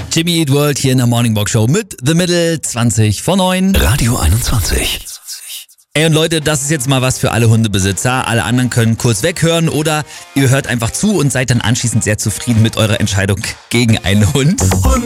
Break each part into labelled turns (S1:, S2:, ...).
S1: Jimmy Eat World hier in der Morning Walk Show mit The Middle, 20 vor 9.
S2: Radio 21.
S1: Ey, und Leute, das ist jetzt mal was für alle Hundebesitzer. Alle anderen können kurz weghören oder ihr hört einfach zu und seid dann anschließend sehr zufrieden mit eurer Entscheidung gegen einen Hund.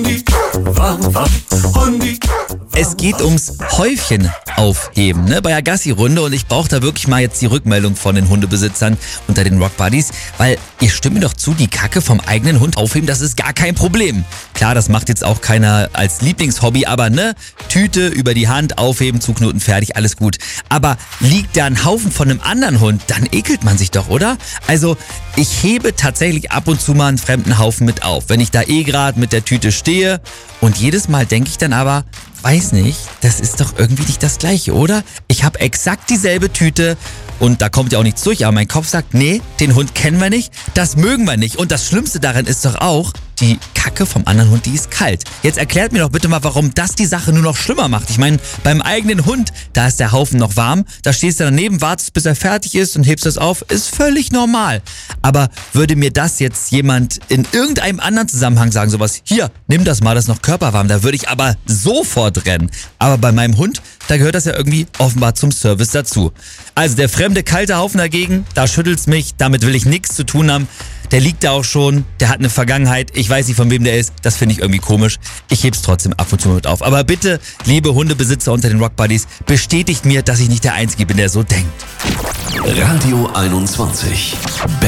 S1: Es geht ums Häufchen aufheben, ne, bei der Gassi-Runde, und ich brauche da wirklich mal jetzt die Rückmeldung von den Hundebesitzern unter den Rock Buddies, weil ihr stimmt mir doch zu, die Kacke vom eigenen Hund aufheben, das ist gar kein Problem. Klar, das macht jetzt auch keiner als Lieblingshobby, aber ne, Tüte über die Hand, aufheben, zuknoten, fertig, alles gut. Aber liegt da ein Haufen von einem anderen Hund, dann ekelt man sich doch, oder? Also ich hebe tatsächlich ab und zu mal einen fremden Haufen mit auf, wenn ich da gerade mit der Tüte stehe, und jedes Mal denke ich dann aber, weiß nicht, das ist doch irgendwie nicht das Gleiche, oder? Ich habe exakt dieselbe Tüte und da kommt ja auch nichts durch, aber mein Kopf sagt, nee, den Hund kennen wir nicht, das mögen wir nicht. Und das Schlimmste daran ist doch auch, die Kacke vom anderen Hund, die ist kalt. Jetzt erklärt mir doch bitte mal, warum das die Sache nur noch schlimmer macht. Ich meine, beim eigenen Hund, da ist der Haufen noch warm, da stehst du daneben, wartest, bis er fertig ist und hebst es auf, ist völlig normal. Aber würde mir das jetzt jemand in irgendeinem anderen Zusammenhang sagen, sowas, hier, nimm das mal, das ist noch körperwarm, da würde ich aber sofort rennen. Aber bei meinem Hund, da gehört das ja irgendwie offenbar zum Service dazu. Also der fremde kalte Haufen dagegen, da schüttelt's mich, damit will ich nichts zu tun haben. Der liegt da auch schon, der hat eine Vergangenheit, ich weiß nicht, von wem der ist, das finde ich irgendwie komisch. Ich heb's trotzdem ab und zu mit auf. Aber bitte, liebe Hundebesitzer unter den Rock Buddies, bestätigt mir, dass ich nicht der Einzige bin, der so denkt.
S2: Radio 21.